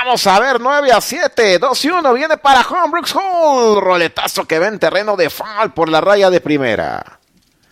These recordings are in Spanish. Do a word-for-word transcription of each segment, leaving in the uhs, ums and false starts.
Vamos a ver, nueve a siete, dos y uno, viene para home, Brooks Hall. Roletazo que va en terreno de foul por la raya de primera.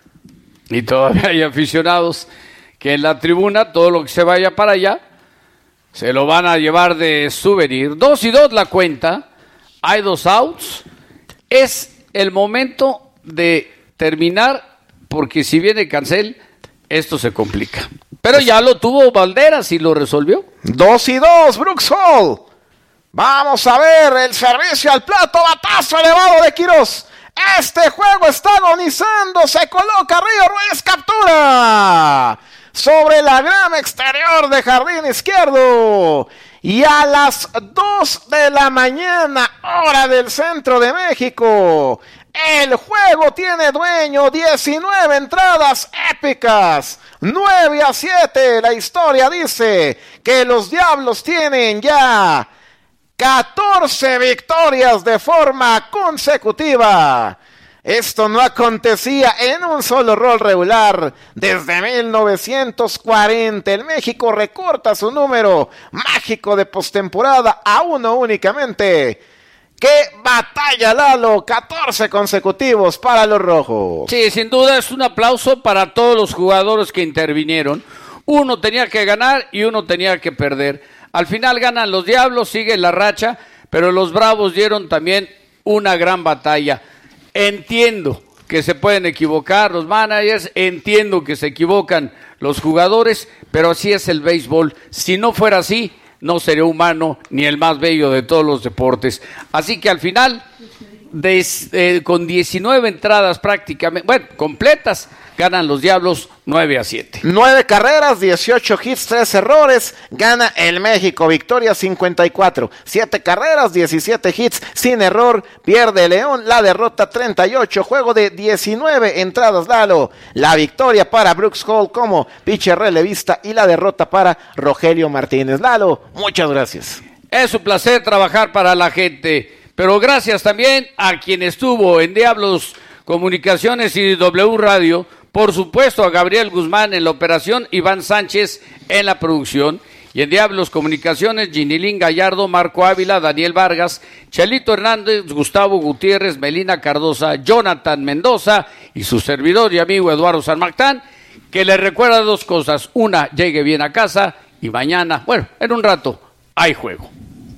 Y todavía hay aficionados que en la tribuna, todo lo que se vaya para allá, se lo van a llevar de souvenir. Dos y dos la cuenta, hay dos outs. Es el momento de terminar, porque si viene Cancel, esto se complica. Pero ya lo tuvo Valderas y lo resolvió. Dos y dos, Brooks Hall. Vamos a ver el servicio al plato, batazo elevado de Quiroz. Este juego está agonizando, se coloca Río Ruiz, captura sobre la grama exterior de jardín izquierdo. Y a las dos de la mañana, hora del centro de México, el juego tiene dueño, diecinueve entradas épicas, nueve a siete. La historia dice que los Diablos tienen ya catorce victorias de forma consecutiva. Esto no acontecía en un solo rol regular desde mil novecientos cuarenta. El México recorta su número mágico de postemporada a uno únicamente. ¡Qué batalla, Lalo! catorce consecutivos para los rojos. Sí, sin duda es un aplauso para todos los jugadores que intervinieron. Uno tenía que ganar y uno tenía que perder. Al final ganan los Diablos, sigue la racha, pero los Bravos dieron también una gran batalla. Entiendo que se pueden equivocar los managers, entiendo que se equivocan los jugadores, pero así es el béisbol. Si no fuera así, no sería humano ni el más bello de todos los deportes. Así que al final, des, eh, con diecinueve entradas prácticamente, bueno, completas, ganan los Diablos nueve a siete. nueve carreras, dieciocho hits, tres errores, gana el México, victoria cincuenta y cuatro. siete carreras, diecisiete hits, sin error, pierde León, la derrota treinta y ocho, juego de diecinueve entradas, Lalo. La victoria para Brooks Hall como pitcher relevista y la derrota para Rogelio Martínez. Lalo, muchas gracias. Es un placer trabajar para la gente, pero gracias también a quien estuvo en Diablos Comunicaciones y W Radio. Por supuesto a Gabriel Guzmán en la operación, Iván Sánchez en la producción, y en Diablos Comunicaciones, Ginilín Gallardo, Marco Ávila, Daniel Vargas, Chelito Hernández, Gustavo Gutiérrez, Melina Cardosa, Jonathan Mendoza y su servidor y amigo Eduardo San Martán, que les recuerda dos cosas: una, llegue bien a casa, y mañana, bueno, en un rato, hay juego.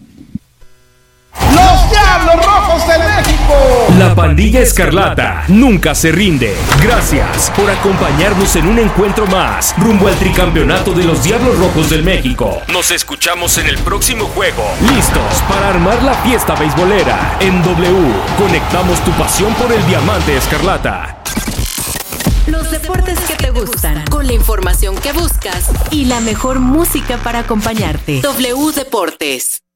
¡Los Diablos Rojos de México! La Pandilla Escarlata nunca se rinde. Gracias por acompañarnos en un encuentro más rumbo al tricampeonato de los Diablos Rojos del México. Nos escuchamos en el próximo juego. Listos para armar la fiesta beisbolera. En W, conectamos tu pasión por el diamante escarlata. Los deportes que te gustan, con la información que buscas y la mejor música para acompañarte. W Deportes.